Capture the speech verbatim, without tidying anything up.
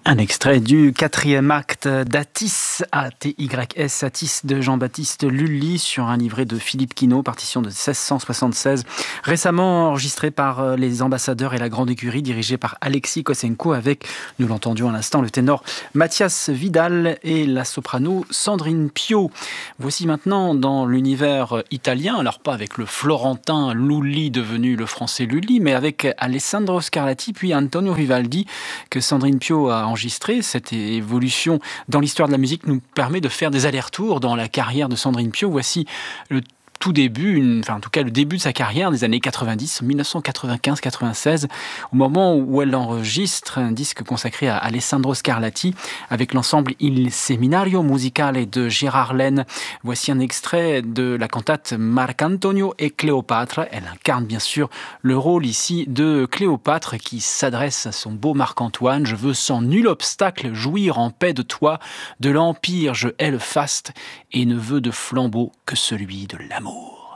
Un extrait du quatrième acte d'Atis, A T Y S, Atis de Jean-Baptiste Lully, sur un livret de Philippe Quinault, partition de seize cent soixante-seize, récemment enregistré par les Ambassadeurs et la Grande Écurie, dirigé par Alexis Kossenko, avec, nous l'entendions à l'instant, le ténor Mathias Vidal et la soprano Sandrine Pio. Voici maintenant dans l'univers italien, alors pas avec le florentin Lully devenu le français Lully, mais avec Alessandro Scarlatti puis Antonio Vivaldi, que Sandrine Pio a enregistré. Cette évolution dans l'histoire de la musique nous permet de faire des allers-retours dans la carrière de Sandrine Pio. Voici le tout début, une, enfin en tout cas le début de sa carrière des années quatre-vingt-dix, dix-neuf cent quatre-vingt-quinze quatre-vingt-seize, au moment où elle enregistre un disque consacré à Alessandro Scarlatti avec l'ensemble Il Seminario Musicale de Gérard Laine. Voici un extrait de la cantate Marcantonio et Cléopâtre. Elle incarne bien sûr le rôle ici de Cléopâtre qui s'adresse à son beau Marc-Antoine. Je veux sans nul obstacle jouir en paix de toi, de l'empire je hais le faste et ne veux de flambeau que celui de l'amour.